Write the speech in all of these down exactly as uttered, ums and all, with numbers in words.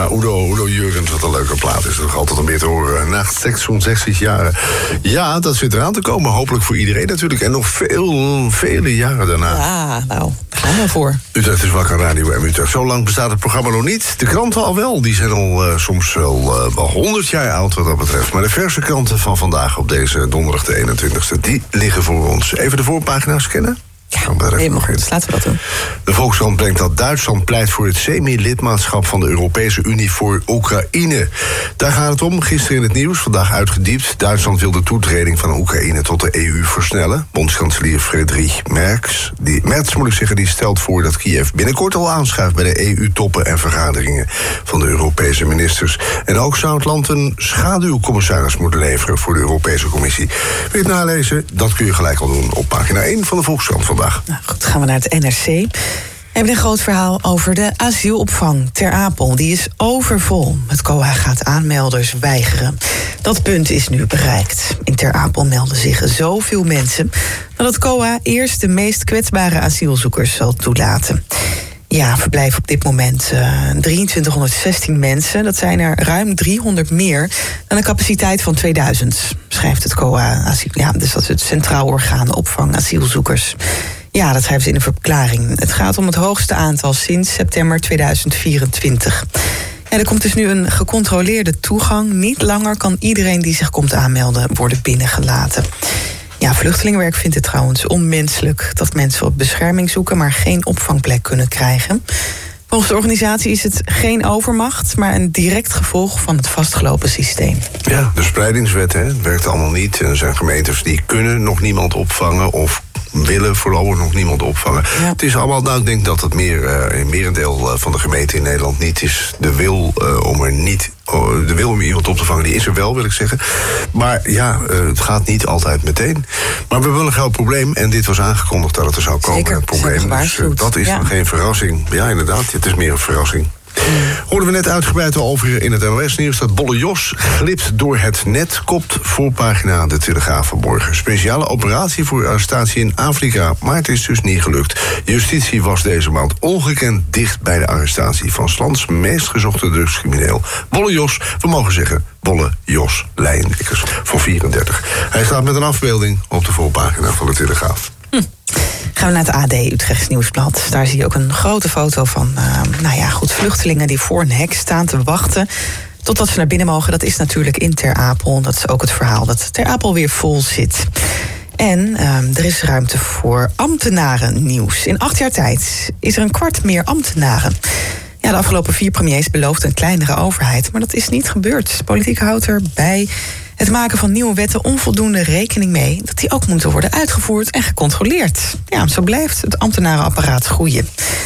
Nou, Udo, Udo Jurgens, wat een leuke plaat is. Dat is altijd om weer te horen. Na zesenzestig jaren. Ja, dat zit eraan te komen. Hopelijk voor iedereen natuurlijk. En nog veel, vele jaren daarna. Ja, nou, daar gaan we voor. Utrecht is wakker, Radio M Utrecht. Zo lang bestaat het programma nog niet. De kranten al wel. Die zijn al uh, soms wel uh, wel honderd jaar oud wat dat betreft. Maar de verse kranten van vandaag op deze donderdag de eenentwintigste... die liggen voor ons. Even de voorpagina's scannen. Ja, helemaal goed. Laten we dat doen. De Volkskrant brengt dat Duitsland pleit voor het semi-lidmaatschap van de Europese Unie voor Oekraïne. Daar gaat het om. Gisteren in het nieuws, vandaag uitgediept. Duitsland wil de toetreding van Oekraïne tot de E U versnellen. Bondskanselier Friedrich Merz, die, Merz moet ik zeggen, die stelt voor dat Kiev binnenkort al aanschuift bij de E U-toppen en vergaderingen van de Europese ministers. En ook zou het land een schaduwcommissaris moeten leveren voor de Europese Commissie. Wil je het nalezen? Dat kun je gelijk al doen op pagina één van de Volkskrant vandaag. Nou goed, gaan we naar het N R C. We hebben een groot verhaal over de asielopvang Ter Apel. Die is overvol. Het C O A gaat aanmelders weigeren. Dat punt is nu bereikt. In Ter Apel melden zich zoveel mensen dat het C O A eerst de meest kwetsbare asielzoekers zal toelaten. Ja, verblijven op dit moment uh, drieëntwintighonderdzestien mensen. Dat zijn er ruim driehonderd meer dan een capaciteit van tweeduizend, schrijft het C O A. Asiel, ja, dus dat is het Centraal Orgaan Opvang Asielzoekers. Ja, dat schrijven ze in een verklaring. Het gaat om het hoogste aantal sinds september tweeduizend vierentwintig. Ja, er komt dus nu een gecontroleerde toegang. Niet langer kan iedereen die zich komt aanmelden worden binnengelaten. Ja, Vluchtelingenwerk vindt het trouwens onmenselijk dat mensen op bescherming zoeken, maar geen opvangplek kunnen krijgen. Volgens de organisatie is het geen overmacht, maar een direct gevolg van het vastgelopen systeem. Ja, de spreidingswet, hè, het werkt allemaal niet. Er zijn gemeentes die kunnen nog niemand opvangen of willen voorlopig nog niemand opvangen. Ja. Het is allemaal, nou, ik denk dat het meer, uh, in merendeel uh, van de gemeenten in Nederland niet is. De wil uh, om er niet, uh, de wil om iemand op te vangen, die is er wel, wil ik zeggen. Maar ja, uh, het gaat niet altijd meteen. Maar we hebben een groot probleem en dit was aangekondigd dat het er zou komen. Zeker, het probleem. Dus, uh, dat is ja. geen verrassing. Ja, inderdaad, het is meer een verrassing. Hoorden we net uitgebreid al over in het N O S-nieuws... dat Bolle Jos glipt door het net, kopt voorpagina de Telegraaf vanmorgen. Speciale operatie voor arrestatie in Afrika, maar het is dus niet gelukt. Justitie was deze maand ongekend dicht bij de arrestatie... van 's lands meest gezochte drugscrimineel Bolle Jos. We mogen zeggen Bolle Jos Leijendekkers van vierendertig. Hij staat met een afbeelding op de voorpagina van de Telegraaf. Hm. Gaan we naar het A D, Utrechts Nieuwsblad. Daar zie je ook een grote foto van uh, nou ja, goed, vluchtelingen die voor een hek staan te wachten totdat ze naar binnen mogen. Dat is natuurlijk in Ter Apel. Dat is ook het verhaal dat Ter Apel weer vol zit. En uh, er is ruimte voor ambtenarennieuws. In acht jaar tijd is er een kwart meer ambtenaren. Ja, de afgelopen vier premiers beloofden een kleinere overheid, maar dat is niet gebeurd. Politiek houdt erbij het maken van nieuwe wetten onvoldoende rekening mee dat die ook moeten worden uitgevoerd en gecontroleerd. Ja, zo blijft het ambtenarenapparaat groeien.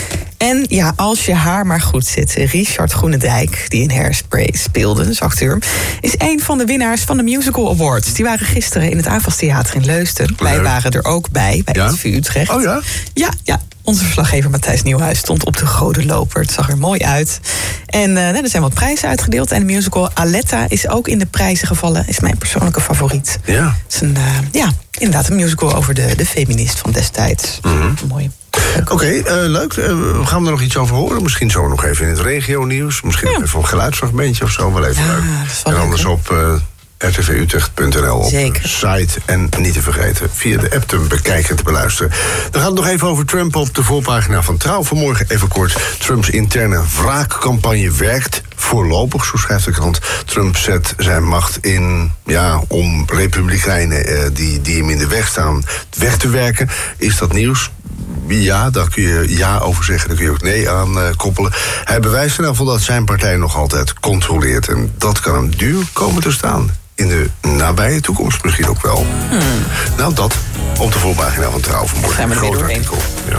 En ja, als je haar maar goed zit. Richard Groenendijk, die in Hairspray speelde, dus acteur, is een van de winnaars van de Musical Awards. Die waren gisteren in het Avas Theater in Leusden. Leuk. Wij waren er ook bij, bij ja? het V U Utrecht. Oh ja? Ja, ja. Onze verslaggever Matthijs Nieuwhuis stond op de Gouden Loper. Het zag er mooi uit. En uh, er zijn wat prijzen uitgedeeld. En de musical Aletta is ook in de prijzen gevallen. Is mijn persoonlijke favoriet. Ja. Het is een, uh, ja, inderdaad een musical over de, de feminist van destijds. Mm-hmm. Mooi. Oké, okay, uh, leuk. Uh, gaan we er nog iets over horen? Misschien zo nog even in het regionieuws. Misschien ja. even een geluidsfragmentje of zo. Wel even ja, leuk. En leuk, anders hè? op uh, r t v utrecht punt n l op Zeker. de site. En niet te vergeten via de app te bekijken en te beluisteren. Dan gaat het nog even over Trump op de voorpagina van Trouw. Vanmorgen even kort. Trumps interne wraakcampagne werkt voorlopig, zo schrijft de krant. Trump zet zijn macht in ja, om republikeinen uh, die, die hem in de weg staan weg te werken. Is dat nieuws? Ja, daar kun je ja over zeggen, daar kun je ook nee aan uh, koppelen. Hij bewijst in ieder geval dat zijn partij nog altijd controleert. En dat kan hem duur komen te staan. In de nabije toekomst misschien ook wel. Hmm. Nou, dat op de voorpagina van Trouw vanmorgen. Zijn we er weer doorheen. Ja.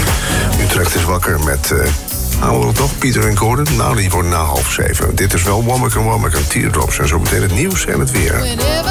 Utrecht is wakker met... Uh, nou, toch Pieter en Gordon? Nou, die worden na half zeven. Dit is wel Womack en Womack en Teardrops. En zo meteen het nieuws en het weer.